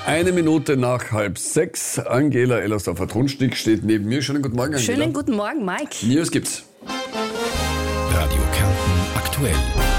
Eine Minute nach 5:30. Angela Ellersdorfer-Trunschnick steht neben mir. Schönen guten Morgen, Angela. Schönen guten Morgen, Mike. News gibt's. Radio Kärnten aktuell.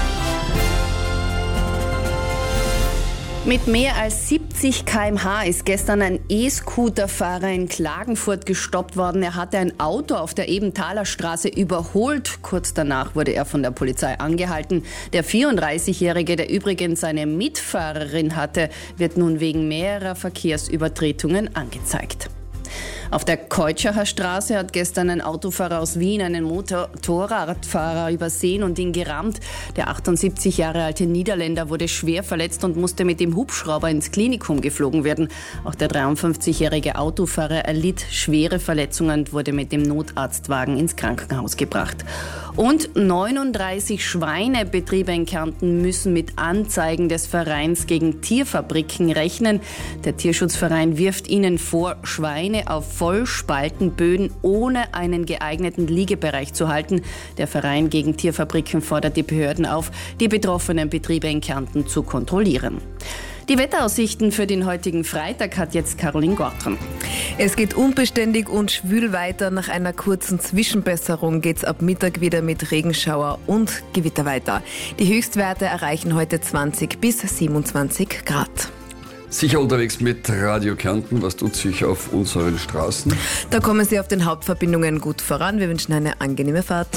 Mit mehr als 70 km/h ist gestern ein E-Scooter-Fahrer in Klagenfurt gestoppt worden. Er hatte ein Auto auf der Ebenthaler Straße überholt. Kurz danach wurde er von der Polizei angehalten. Der 34-Jährige, der übrigens eine Mitfahrerin hatte, wird nun wegen mehrerer Verkehrsübertretungen angezeigt. Auf der Keutscherer Straße hat gestern ein Autofahrer aus Wien einen Motorradfahrer übersehen und ihn gerammt. Der 78 Jahre alte Niederländer wurde schwer verletzt und musste mit dem Hubschrauber ins Klinikum geflogen werden. Auch der 53-jährige Autofahrer erlitt schwere Verletzungen und wurde mit dem Notarztwagen ins Krankenhaus gebracht. Und 39 Schweinebetriebe in Kärnten müssen mit Anzeigen des Vereins gegen Tierfabriken rechnen. Der Tierschutzverein wirft ihnen vor, Schweine auf Vollspaltenböden ohne einen geeigneten Liegebereich zu halten. Der Verein gegen Tierfabriken fordert die Behörden auf, die betroffenen Betriebe in Kärnten zu kontrollieren. Die Wetteraussichten für den heutigen Freitag hat jetzt Caroline Gortram. Es geht unbeständig und schwül weiter. Nach einer kurzen Zwischenbesserung geht es ab Mittag wieder mit Regenschauer und Gewitter weiter. Die Höchstwerte erreichen heute 20 bis 27 Grad. Sicher unterwegs mit Radio Kärnten. Was tut sich auf unseren Straßen? Da kommen Sie auf den Hauptverbindungen gut voran. Wir wünschen eine angenehme Fahrt.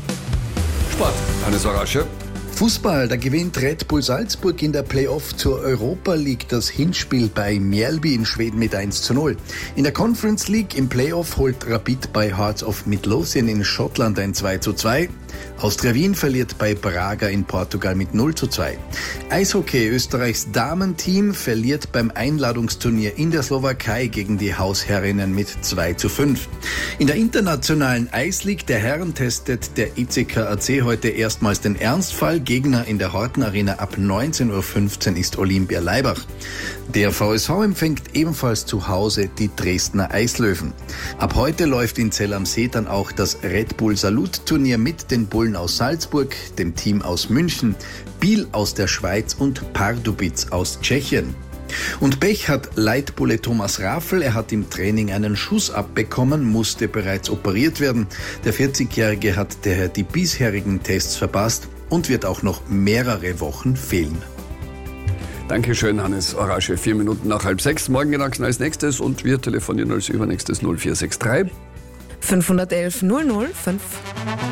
Sport. Hannes Orasche. Fußball, da gewinnt Red Bull Salzburg in der Playoff zur Europa League das Hinspiel bei Mjällby in Schweden mit 1:0. In der Conference League im Playoff holt Rapid bei Hearts of Midlothian in Schottland ein 2:2. Austria Wien verliert bei Braga in Portugal mit 0:2. Eishockey, Österreichs Damenteam verliert beim Einladungsturnier in der Slowakei gegen die Hausherrinnen mit 2:5. In der internationalen Eisleague der Herren testet der ECK AC heute erstmals den Ernstfall. Gegner in der Horten Arena ab 19:15 Uhr ist Olympia Laibach. Der VSV empfängt ebenfalls zu Hause die Dresdner Eislöwen. Ab heute läuft in Zell am See dann auch das Red Bull Salute-Turnier mit den Bullen aus Salzburg, dem Team aus München, Biel aus der Schweiz und Pardubic aus Tschechien. Und Pech hat Leitbulle Thomas Raffel. Er hat im Training einen Schuss abbekommen, musste bereits operiert werden. Der 40-Jährige hat daher die bisherigen Tests verpasst und wird auch noch mehrere Wochen fehlen. Dankeschön, Hannes Orasche. 4 Minuten nach 5:30. Morgen Gedanken als nächstes und wir telefonieren als übernächstes 0463 511 005.